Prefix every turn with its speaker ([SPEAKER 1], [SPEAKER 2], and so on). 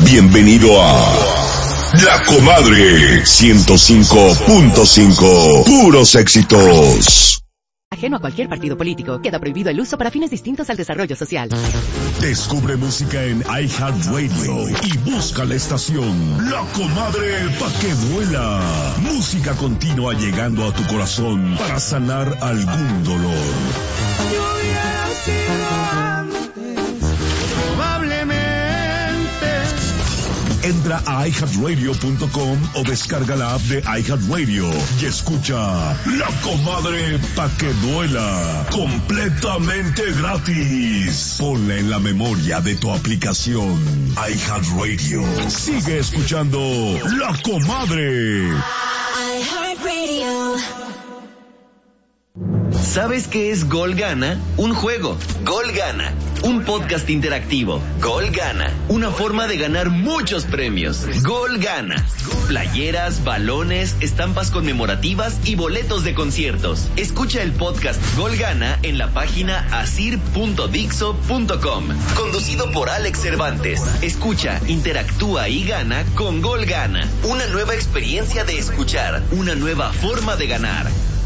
[SPEAKER 1] Bienvenido a La Comadre 105.5. Puros éxitos.
[SPEAKER 2] Ajeno a cualquier partido político, queda prohibido el uso para fines distintos al desarrollo social.
[SPEAKER 1] Descubre música en iHeartRadio y busca la estación La Comadre pa' que duela. Música continua llegando a tu corazón para sanar algún dolor. Entra a iHeartRadio.com o descarga la app de iHeartRadio y escucha La Comadre pa' que duela, completamente gratis. Ponla en la memoria de tu aplicación iHeartRadio. Sigue escuchando La Comadre.
[SPEAKER 3] iHeartRadio.
[SPEAKER 4] ¿Sabes qué es Gol Gana? Un juego. Gol Gana. Un podcast interactivo. Gol Gana. Una forma de ganar muchos premios. Gol Gana. Playeras, balones, estampas conmemorativas y boletos de conciertos. Escucha el podcast Gol Gana en la página asir.dixo.com. Conducido por Alex Cervantes. Escucha, interactúa y gana con Gol Gana. Una nueva experiencia de escuchar. Una nueva forma de ganar.